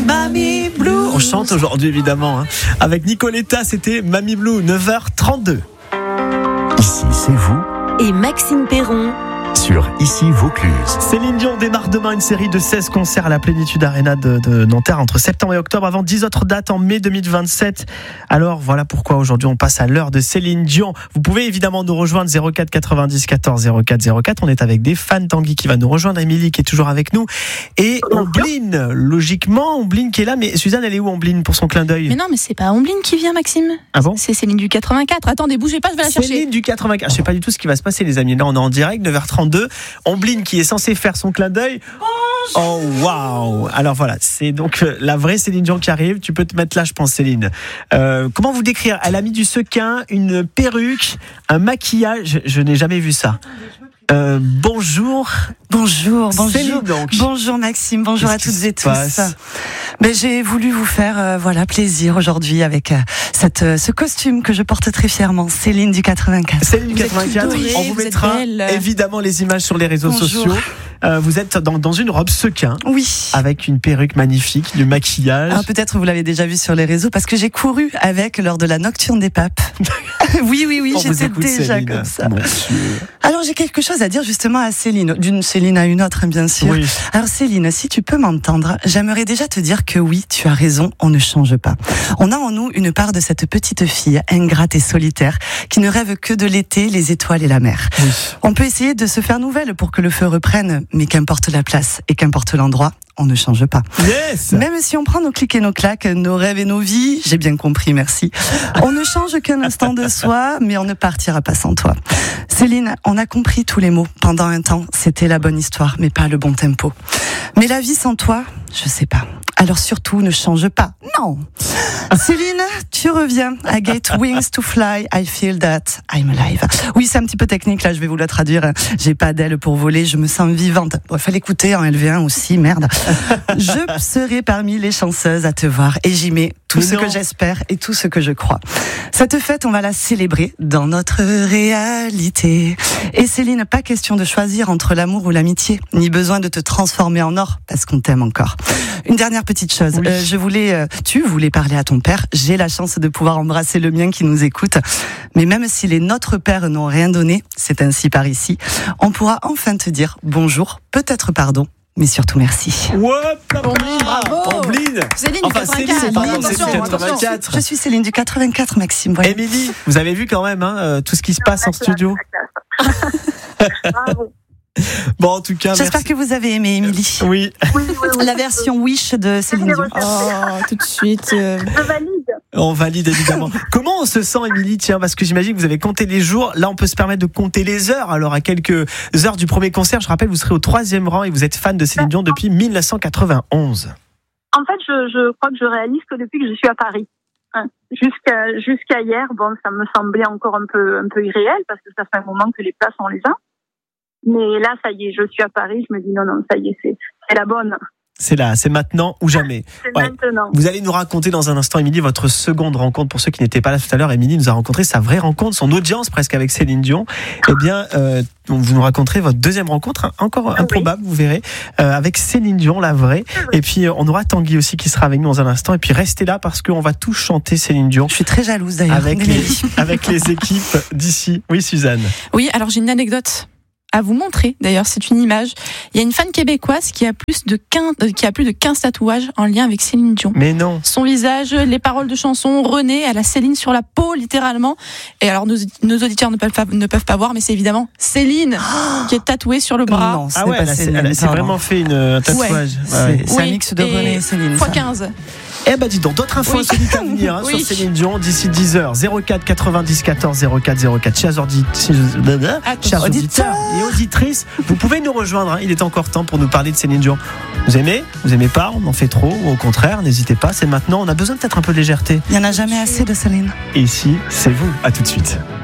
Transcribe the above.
Mamie Blue. On chante aujourd'hui évidemment avec Nicoletta, c'était Mamie Blue, 9h32. Ici c'est vous et Maxime Perron sur Ici Vaucluse. Céline Dion démarre demain une série de 16 concerts à la Plénitude Arena de Nanterre entre septembre et octobre avant 10 autres dates en mai 2027. Alors voilà pourquoi aujourd'hui on passe à l'heure de Céline Dion. Vous pouvez évidemment nous rejoindre 04 90 14 04 04. On est avec des fans. Tanguy qui va nous rejoindre, Émilie qui est toujours avec nous et Ombline, logiquement Ombline qui est là, mais Suzanne elle est où Ombline pour son clin d'œil? Mais non, mais c'est pas Ombline qui vient, Maxime. Ah bon? C'est Céline du 84. Attendez, bougez pas, je vais la chercher. Céline du 84. Je sais pas du tout ce qui va se passer les amis. Là on est en direct, 9h32. Ombline qui est censée faire son clin d'œil. Oh waouh! Alors voilà, c'est donc la vraie Céline Dion qui arrive. Tu peux te mettre là, je pense, Céline. Comment vous décrire? Elle a mis du sequin, une perruque, un maquillage. Je n'ai jamais vu ça. Bonjour. Bonjour. Céline, donc. Bonjour Maxime, bonjour à toutes et tous. Passe Mais j'ai voulu vous faire plaisir aujourd'hui avec ce costume que je porte très fièrement, Céline du 84. Céline du 84, on vous mettra évidemment les images sur les réseaux sociaux. Vous êtes dans une robe sequin, oui, avec une perruque magnifique, du maquillage. Alors peut-être vous l'avez déjà vu sur les réseaux parce que j'ai couru avec lors de la Nocturne des Papes. oui, j'étais déjà Céline, comme ça. Alors j'ai quelque chose à dire justement à Céline, d'une Céline à une autre bien sûr. Oui. Alors Céline, si tu peux m'entendre, j'aimerais déjà te dire que oui, tu as raison, on ne change pas. On a en nous une part de cette petite fille ingrate et solitaire qui ne rêve que de l'été, les étoiles et la mer. Oui. On peut essayer de se faire nouvelle pour que le feu reprenne, mais qu'importe la place et qu'importe l'endroit, on ne change pas. Yes. Même si on prend nos clics et nos claques, nos rêves et nos vies, j'ai bien compris, merci. On ne change qu'un instant de soi, mais on ne partira pas sans toi. Céline, on a compris tous les mots. Pendant un temps, c'était la bonne histoire, mais pas le bon tempo. Mais la vie sans toi, je sais pas. Alors surtout, ne change pas. Non. Céline, tu reviens. I get wings to fly. I feel that I'm alive. Oui, c'est un petit peu technique, là, je vais vous la traduire. J'ai pas d'ailes pour voler, je me sens vivante. Bon, il fallait écouter en LV1 aussi, merde. Je serai parmi les chanceuses à te voir et j'y mets tout ce que j'espère et tout ce que je crois. Cette fête, on va la célébrer dans notre réalité. Et Céline, pas question de choisir entre l'amour ou l'amitié, ni besoin de te transformer en or parce qu'on t'aime encore. Une dernière petite chose, oui. Tu voulais parler à ton père, j'ai la chance de pouvoir embrasser le mien qui nous écoute, mais même si les nôtres pères n'ont rien donné, c'est ainsi par ici, on pourra enfin te dire bonjour, peut-être pardon, mais surtout merci. Bravo. Ombline. Céline du 84. Je suis Céline du 84, Maxime. Voilà. Émilie, vous avez vu quand même tout ce qui se passe en studio. Bravo. Bon, en tout cas, j'espère que vous avez aimé, Émilie. Oui. La version Wish de Céline Dion. Tout de suite. Je valide. On valide évidemment. Comment on se sent, Émilie? Tiens, parce que j'imagine que vous avez compté les jours. Là, on peut se permettre de compter les heures. Alors, à quelques heures du premier concert, je rappelle, vous serez au 3e rang et vous êtes fan de Céline Dion depuis 1991. En fait, je crois que je réalise que depuis que je suis à Paris. Jusqu'à hier, ça me semblait encore un peu irréel parce que ça fait un moment que les places on les a. Mais là, ça y est, je suis à Paris, je me dis non, ça y est, c'est la bonne. C'est là, c'est maintenant ou jamais. C'est maintenant. Vous allez nous raconter dans un instant, Émilie, votre seconde rencontre. Pour ceux qui n'étaient pas là tout à l'heure, Émilie nous a rencontré sa vraie rencontre, son audience presque avec Céline Dion. Eh bien, vous nous raconterez votre deuxième rencontre, encore improbable, vous verrez, avec Céline Dion, la vraie. Et puis, on aura Tanguy aussi qui sera avec nous dans un instant. Et puis, restez là parce qu'on va tous chanter Céline Dion. Je suis très jalouse d'ailleurs. Avec les équipes d'ici. Oui, Suzanne. Oui, alors j'ai une anecdote à vous montrer. D'ailleurs, c'est une image. Il y a une fan québécoise qui a plus de 15 tatouages en lien avec Céline Dion. Mais non. Son visage, les paroles de chansons, René, elle a Céline sur la peau, littéralement. Et alors, nos auditeurs ne peuvent pas voir, mais c'est évidemment Céline qui est tatouée sur le bras. Non, c'est pas Céline. Elle s'est vraiment fait un tatouage. C'est un mix de René et Céline. x15. Eh ben dis donc, d'autres infos insolites à venir sur Céline Dion d'ici 10h. 04 90 14 04 04. Chers auditeurs et auditrices, vous pouvez nous rejoindre. Il est encore temps pour nous parler de Céline Dion. Vous aimez? Vous aimez pas? On en fait trop? Ou au contraire, n'hésitez pas, c'est maintenant. On a besoin peut-être un peu de légèreté. Il n'y en a jamais assez de Céline. Et ici, c'est vous. À tout de suite.